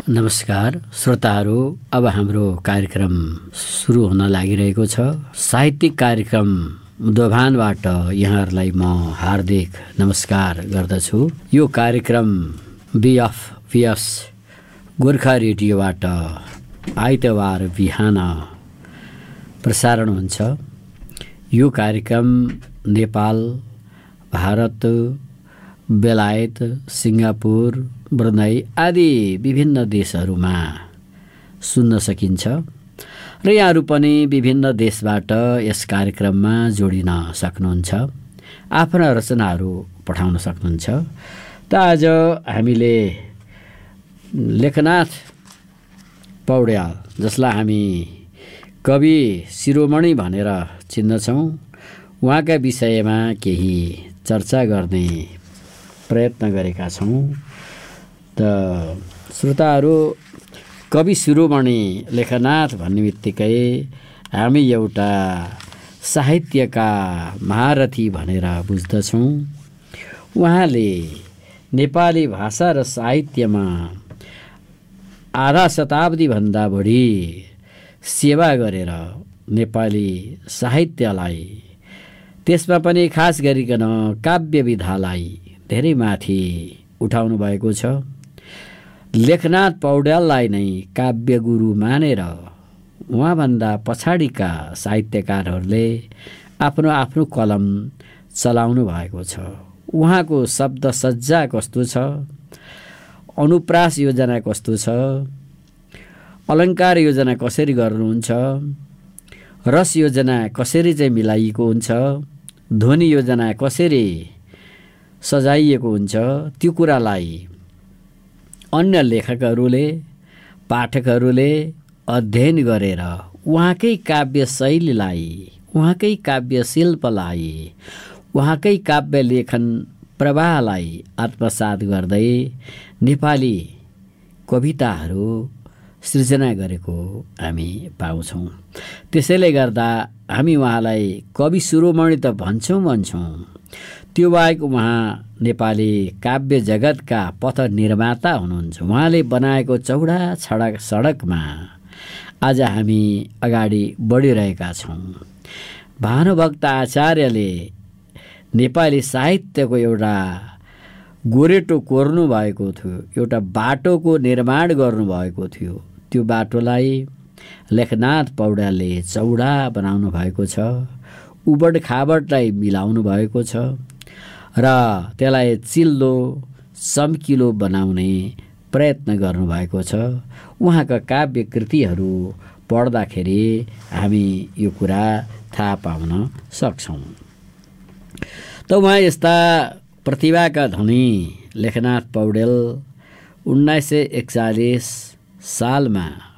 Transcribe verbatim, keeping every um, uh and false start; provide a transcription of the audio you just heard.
नमस्कार श्रोताहरू, अब हाम्रो कार्यक्रम सुरु हुन लागिरहेको छ। साहित्यिक कार्यक्रम दोभानबाट यहाँहरूलाई म हार्दिक नमस्कार गर्दछु। यो कार्यक्रम बिएफपिएस गोर्खा रेडियोबाट आइतबार बिहान प्रसारण हुन्छ। यो कार्यक्रम नेपाल, भारत, बेलायत, सिङ्गापुर, ब्रुनाई आदि विभिन्न देशहरूमा सुन्न सकिन्छ र यहाँहरू पनि विभिन्न देशबाट यस कार्यक्रममा जोडिन सक्नुहुन्छ, आफ्ना रचनाहरू पठाउन सक्नुहुन्छ। त आज हामीले लेखनाथ पौड्याल, जसलाई हामी कवि शिरोमणि भनेर चिन्दछौँ, उहाँका विषयमा केही चर्चा गर्ने प्रयत्न गरेका छौँ। त श्रोताहरू, कवि शिरोमणि लेखनाथ भन्ने बित्तिकै हामी एउटा साहित्यका महारथी भनेर बुझ्दछौँ। उहाँले नेपाली भाषा र साहित्यमा आधा शताब्दीभन्दा बढी सेवा गरेर नेपाली साहित्यलाई, त्यसमा पनि खास गरिकन काव्य विधालाई धेरै माथि उठाउनु भएको छ। लेखनाथ पौड्याललाई नै काव्य गुरु मानेर उहाँभन्दा पछाडिका साहित्यकारहरूले आफ्नो आफ्नो कलम चलाउनु भएको छ। उहाँको शब्द सज्जा कस्तो छ, अनुप्रास योजना कस्तो छ, अलङ्कार योजना कसरी गर्नुहुन्छ, रस योजना कसरी चाहिँ मिलाइएको हुन्छ, ध्वनि योजना कसरी सजाइएको हुन्छ, त्यो कुरालाई अन्य लेखकहरूले, पाठकहरूले अध्ययन गरेर उहाँकै काव्य शैलीलाई, उहाँकै काव्य शिल्पलाई, उहाँकै काव्य लेखन प्रवाहलाई आत्मसात गर्दै नेपाली कविताहरू सृजना गरेको हामी पाउँछौँ। त्यसैले गर्दा हामी उहाँलाई कवि शिरोमणि त भन्छौँ भन्छौँ त्यो बाहेक उहाँ नेपाली काव्य जगतका पथ निर्माता हुनुहुन्छ। उहाँले बनाएको चौडा सडक सडकमा आज हामी अगाडि बढिरहेका छौँ। भानुभक्त आचार्यले नेपाली साहित्यको एउटा गोरेटो कोर्नु भएको थियो, एउटा बाटोको निर्माण गर्नुभएको थियो। त्यो बाटोलाई लेखनाथ पौड्यालले चौडा बनाउनु भएको छ, उबड खाबडलाई मिलाउनु भएको छ र त्यसलाई चिल्लो चम्किलो बनाउने प्रयत्न गर्नुभएको छ। उहाँका काव्य कृतिहरू पढ्दाखेरि हामी यो कुरा थाहा पाउन सक्छौँ। त उहाँ यस्ता प्रतिभाका धनी लेखनाथ पौड्याल उन्नाइस सय एकचालिस सालमा